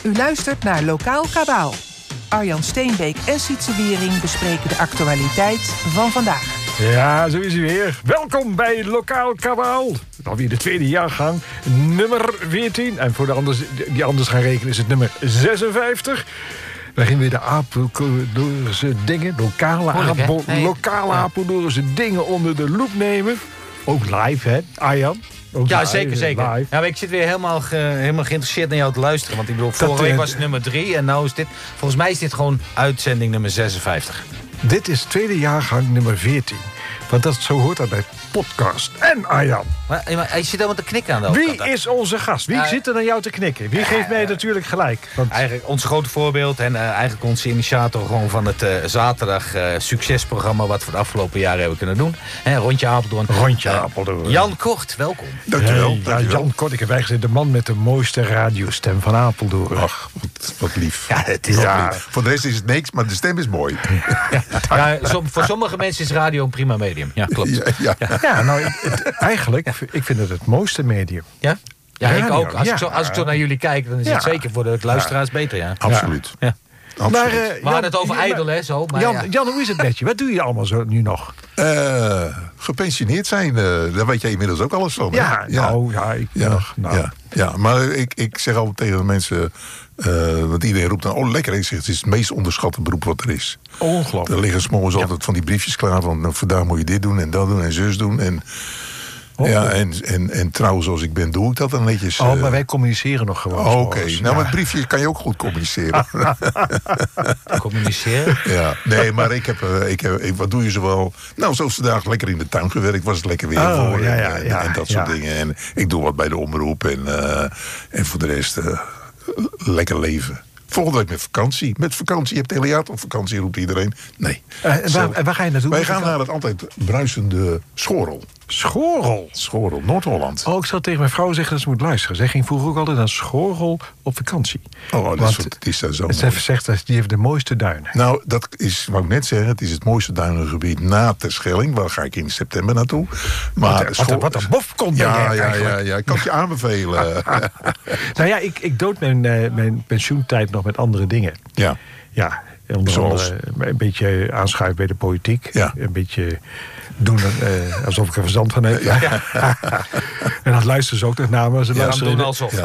U luistert naar Lokaal Kabaal. Arjan Steenbeek en Sietse Wiering bespreken de actualiteit van vandaag. Ja, zo is hij weer. Welkom bij Lokaal Kabaal. Alweer de tweede jaargang, nummer 14. En voor de die anders gaan rekenen is het nummer 56. We gaan weer de Apeldoornse dingen, lokale Apeldoornse dingen onder de loep nemen. Ook live, hè, Arjan? Ook ja, live, zeker. Ja, maar ik zit weer helemaal geïnteresseerd naar jou te luisteren. Want ik bedoel, vorige week was het nummer 3 en nou is dit... Volgens mij is dit gewoon uitzending nummer 56. Dit is tweede jaargang nummer 14. Want zo hoort dat bij podcast. En Arjan. Maar hij zit helemaal te knikken aan de overkant. Wie is onze gast? Wie zit er naar jou te knikken? Wie geeft mij natuurlijk gelijk? Want... Eigenlijk ons grote voorbeeld en eigenlijk onze initiator gewoon van het zaterdag succesprogramma... wat we de afgelopen jaren hebben kunnen doen. Rondje Apeldoorn. Apeldoorn. Jan Kort, welkom. Dankjewel. Jan Kort, ik heb gezegd de man met de mooiste radiostem van Apeldoorn. Ach, wat lief. Ja, het is lief. Voor de rest is het niks, maar de stem is mooi. Voor sommige mensen is radio een prima medium. Ja, klopt. Ja, nou, eigenlijk, ik vind het mooiste medium. Ja? Ja, radio, ik ook. Als ik zo naar jullie kijk, dan is het zeker voor de luisteraars beter, ja. Absoluut. Ja. Maar, we hadden het over ijdel, hè, zo. Maar Jan, hoe is het met je? Wat doe je allemaal zo nu nog? Gepensioneerd zijn, daar weet jij inmiddels ook alles van. Maar ik zeg altijd tegen de mensen... want iedereen roept dan, lekker. Ik zeg, het is het meest onderschatte beroep wat er is. Ongelooflijk. Er liggen 's morgens altijd van die briefjes klaar van... vandaag moet je dit doen en dat doen en zus doen. En, en trouw zoals ik ben, doe ik dat dan netjes. Maar wij communiceren nog gewoon. Oké. Nou, met briefjes kan je ook goed communiceren. Communiceren? Ja, nee, maar ik heb wat doe je zoal? Nou, zoals vandaag lekker in de tuin gewerkt, was het lekker weer voor. En dat soort dingen. En ik doe wat bij de omroep en voor de rest lekker leven. Volgende week met vakantie. Met vakantie, je hebt het hele jaar op vakantie, roept iedereen. Nee. En waar ga je naartoe? Wij gaan naar het altijd bruisende Schorrel. Schorrel, Noord-Holland. Ik zal tegen mijn vrouw zeggen dat ze moet luisteren. Zij ging vroeger ook altijd naar Schorrel op vakantie. Dat is daar zo. Ze zegt dat die heeft de mooiste duinen. Nou, dat is, wou ik net zeggen, het is het mooiste duinengebied na Terschelling. Waar ga ik in september naartoe. Maar wat een bof komt ja, ik kan het je aanbevelen. Nou ja, ik dood mijn pensioentijd nog met andere dingen. Ja, onder andere een beetje aanschuiven bij de politiek. Ja. Een beetje doen alsof ik er verstand van heb. Ja. En dat luisteren ze ook naar me. Ze luisteren doen alsof.